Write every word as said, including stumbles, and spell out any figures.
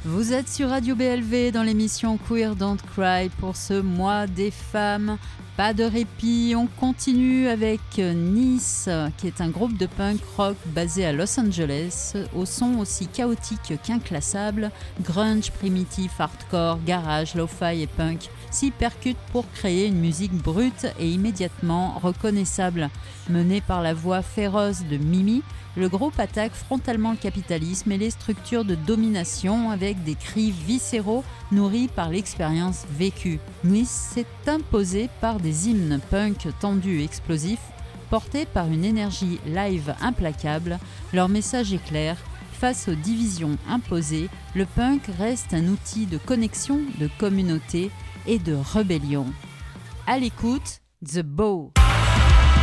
Vous êtes sur Radio B L V dans l'émission Queer Don't Cry pour ce mois des femmes. Pas de répit, on continue avec Nice, qui est un groupe de punk rock basé à Los Angeles, au son aussi chaotique qu'inclassable, grunge, primitif, hardcore, garage, lo-fi et punk s'y percutent pour créer une musique brute et immédiatement reconnaissable. Mené par la voix féroce de Mimi, le groupe attaque frontalement le capitalisme et les structures de domination avec des cris viscéraux nourris par l'expérience vécue. Nice s'est imposé par des hymnes punk tendus et explosifs, portés par une énergie live implacable. Leur message est clair: face aux divisions imposées, le punk reste un outil de connexion, de communauté et de rébellion. À l'écoute, The Bow.